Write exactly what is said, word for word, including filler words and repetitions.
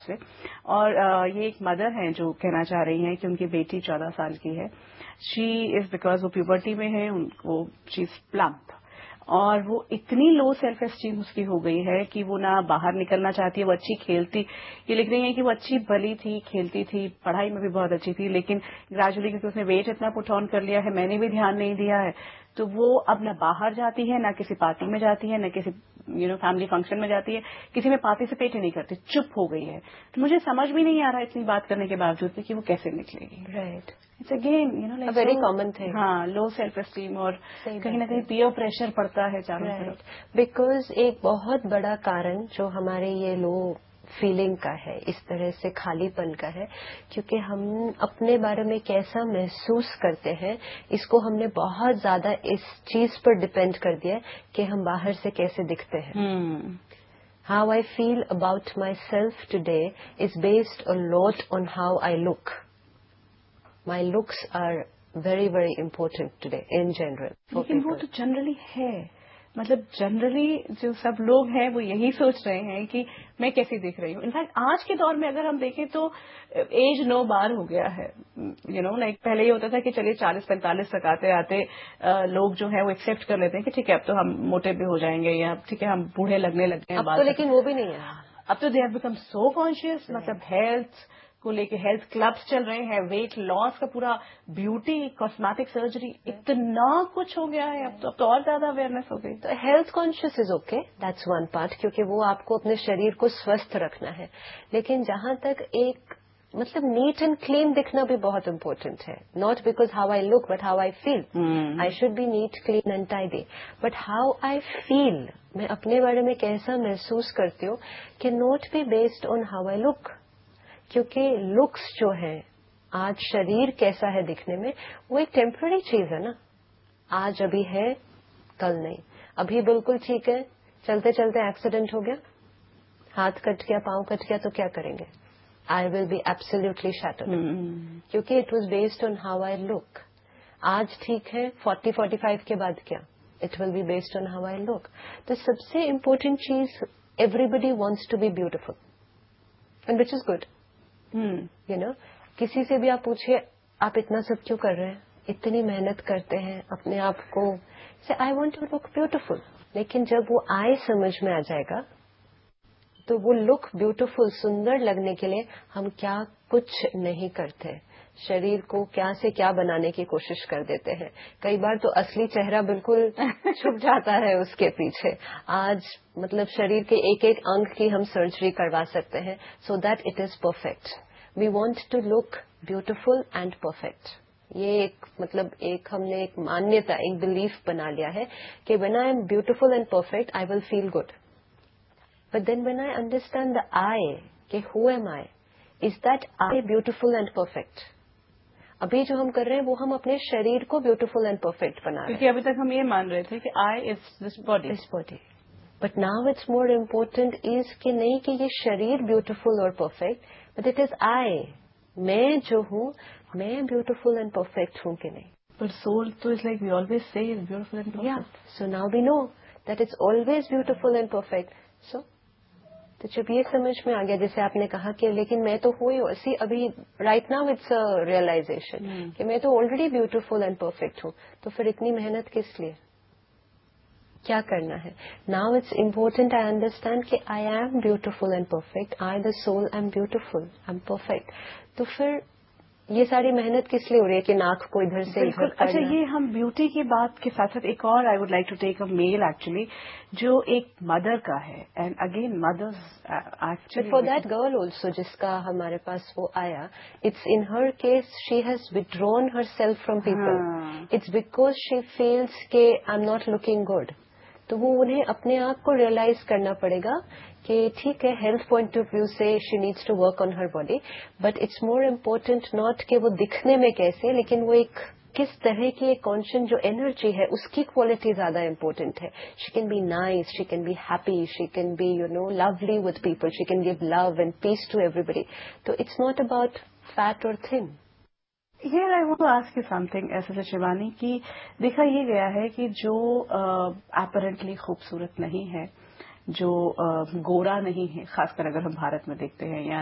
से। और uh, ये एक मदर हैं जो कहना चाह रही हैं कि उनकी बेटी चौदह साल की है। शी इज बिकॉज वो प्यूबर्टी में है, उनको शी इज प्लम्प और वो इतनी लो सेल्फ एस्टीम उसकी हो गई है कि वो ना बाहर निकलना चाहती है। वो अच्छी खेलती, ये लिख रही है कि वो अच्छी भली थी, खेलती थी, पढ़ाई में भी बहुत अच्छी थी, लेकिन ग्रेजुअली क्योंकि उसने वेट इतना पुट ऑन कर लिया है, मैंने भी ध्यान नहीं दिया है, तो वो अब न बाहर जाती है, न किसी पार्टी में जाती है, न किसी यू नो फैमिली फंक्शन में जाती है, किसी में पार्टिसिपेट ही नहीं करती, चुप हो गई है। तो मुझे समझ भी नहीं आ रहा इतनी बात करने के बावजूद भी कि वो कैसे निकलेगी। Right, it's again you know like very common thing. हाँ, लो सेल्फ एस्टीम और कहीं ना कहीं पीयर प्रेशर पड़ता है चारों तरफ। बिकॉज एक बहुत बड़ा कारण जो हमारे ये लो फीलिंग का है, इस तरह से खालीपन का है, क्योंकि हम अपने बारे में कैसा महसूस करते हैं इसको हमने बहुत ज्यादा इस चीज पर डिपेंड कर दिया कि हम बाहर से कैसे दिखते हैं। hmm. How I feel about myself today is based a lot on how I look. My looks are very very important today in general for लेकिन people. वो तो जनरली है, मतलब जनरली जो सब लोग हैं वो यही सोच रहे हैं कि मैं कैसी दिख रही हूँ। इनफैक्ट आज के दौर में अगर हम देखें तो एज नो बार हो गया है। यू नो लाइक पहले ये होता था कि चलिए चालीस पैंतालीस तक आते आते लोग जो है वो एक्सेप्ट कर लेते हैं कि ठीक है अब तो हम मोटे भी हो जाएंगे, या ठीक है हम बूढ़े लगने लग गए हैं। अब तो लेकिन वो भी नहीं है। अब तो they have become so conscious, मतलब हेल्थ को लेके हेल्थ क्लब्स चल रहे हैं, वेट लॉस का पूरा, ब्यूटी, कॉस्मेटिक सर्जरी, इतना कुछ हो गया है अब तो अब तो और ज्यादा अवेयरनेस हो गई। तो health conscious is okay, that's one part, क्योंकि वो आपको अपने शरीर को स्वस्थ रखना है। लेकिन जहां तक एक मतलब नीट एंड क्लीन दिखना भी बहुत इम्पोर्टेंट है। Not because how I look but how I feel. I should be NEET clean and tidy, but how I feel, मैं अपने बारे में कैसा महसूस करती हूँ, कि not be based on how I look. क्योंकि लुक्स जो है, आज शरीर कैसा है दिखने में, वो एक टेम्पररी चीज है ना। आज अभी है, कल नहीं। अभी बिल्कुल ठीक है, चलते चलते एक्सीडेंट हो गया, हाथ कट गया, पांव कट गया, तो क्या करेंगे? I will be absolutely shattered, क्योंकि it was based on how I look. आज ठीक है, फोर्टी फोर्टी फाइव के बाद क्या? It will be based on how I look. तो सबसे इम्पोर्टेंट चीज, everybody wants to be beautiful and which is good. You know, किसी से भी आप पूछिए आप इतना सब क्यों कर रहे हैं, इतनी मेहनत करते हैं अपने आप को, से I want to look beautiful. लेकिन जब वो आई समझ में आ जाएगा, तो वो लुक ब्यूटीफुल, सुंदर लगने के लिए हम क्या कुछ नहीं करते, शरीर को क्या से क्या बनाने की कोशिश कर देते हैं। कई बार तो असली चेहरा बिल्कुल छुप जाता है उसके पीछे। आज मतलब शरीर के एक एक अंग की हम सर्जरी करवा सकते हैं, so that it is perfect. We want to look beautiful and perfect. ये एक मतलब एक हमने एक मान्यता, एक बिलीफ बना लिया है कि when I am beautiful and perfect I will feel good. But then when I understand the आई, कि who am I, is that I beautiful and perfect? अभी जो हम कर रहे हैं वो हम अपने शरीर को ब्यूटीफुल एंड परफेक्ट बना रहे हैं, क्योंकि अभी तक हम ये मान रहे थे कि I is this body, this body. But now it's more important is कि नहीं कि ये शरीर ब्यूटीफुल और perfect, but it is I, मैं जो हूँ, मैं ब्यूटीफुल एंड परफेक्ट हूँ कि नहीं। पर सोल तो is like we always say is beautiful and perfect. या so now we know that it's always beautiful and perfect. सो तो जब ये समझ में आ गया, जैसे आपने कहा कि लेकिन मैं तो हुई ऐसी, अभी right now it's a realisation कि मैं तो ऑलरेडी ब्यूटीफुल एंड परफेक्ट हूँ, तो फिर इतनी मेहनत किस लिए, क्या करना है? Now it's important I understand कि I am beautiful and perfect, I the soul I am beautiful, I am perfect. तो फिर ये सारी मेहनत किस लिए हो रही है कि नाक को इधर से इधर करना? अच्छा, ये हम ब्यूटी की बात के साथ साथ एक और I would like to take a mail actually, जो एक मदर का है, and again mother's actually for that girl also जिसका हमारे पास वो आया, it's in her case she has withdrawn her self from people. It's because she feels के I am not looking good. तो वो उन्हें अपने आप को रियलाइज करना पड़ेगा कि ठीक है, हेल्थ पॉइंट ऑफ व्यू से she needs to work on her body, but it's more important not कि वो दिखने में कैसे, लेकिन वो एक किस तरह की एक कॉन्शियस जो एनर्जी है उसकी क्वालिटी ज्यादा इम्पोर्टेंट है। She can be nice, she can be happy, she can be you know lovely with people, she can give love and piece to everybody. तो इट्स नॉट अबाउट फैट और thin. Here I want to ask you something, ऐसे शिवानी, कि देखा ये गया है कि जो अपरेंटली खूबसूरत नहीं है, जो uh, गोरा नहीं है, खासकर अगर हम भारत में देखते हैं या